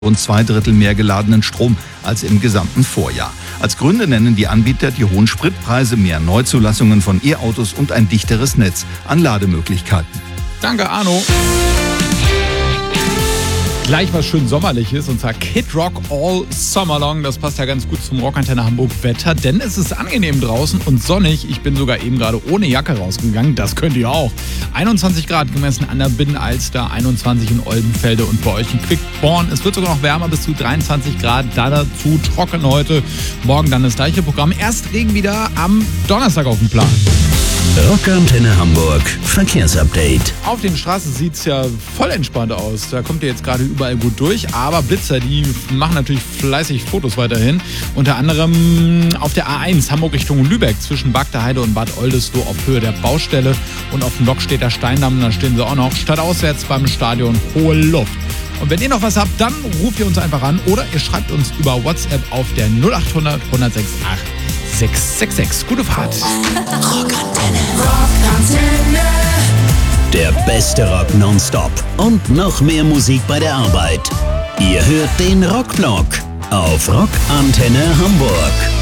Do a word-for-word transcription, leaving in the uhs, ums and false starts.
und zwei Drittel mehr geladenen Strom als im gesamten Vorjahr. Als Gründe nennen die Anbieter die hohen Spritpreise, mehr Neuzulassungen von E-Autos und ein dichteres Netz an Lademöglichkeiten. Danke, Arno. Gleich was schön Sommerliches, und zwar Kid Rock All Summer Long. Das passt ja ganz gut zum Rockantenne Hamburg Wetter, denn es ist angenehm draußen und sonnig. Ich bin sogar eben gerade ohne Jacke rausgegangen, das könnt ihr auch. einundzwanzig Grad gemessen an der Binnenalster, einundzwanzig in Oldenfelde und bei euch in Quickborn. Es wird sogar noch wärmer, bis zu dreiundzwanzig Grad, da dazu trocken heute. Morgen dann das gleiche Programm. Erst Regen wieder am Donnerstag auf dem Plan. Rockantenne Hamburg Verkehrsupdate. Auf den Straßen sieht es ja voll entspannt aus. Da kommt ihr jetzt gerade überall gut durch. Aber Blitzer, die machen natürlich fleißig Fotos weiterhin. Unter anderem auf der A eins Hamburg Richtung Lübeck zwischen Bagdaheide und Bad Oldesloe auf Höhe der Baustelle. Und auf dem Lokstädter Steindamm, da stehen sie auch noch stadtauswärts beim Stadion Hohe Luft. Und wenn ihr noch was habt, dann ruft ihr uns einfach an oder ihr schreibt uns über WhatsApp auf der null acht hundert, hundertsechsundachtzig sechs sechs sechs. Gute Fahrt. Rockantenne. Rockantenne. Der beste Rock nonstop und noch mehr Musik bei der Arbeit. Ihr hört den Rockblock auf Rockantenne Hamburg.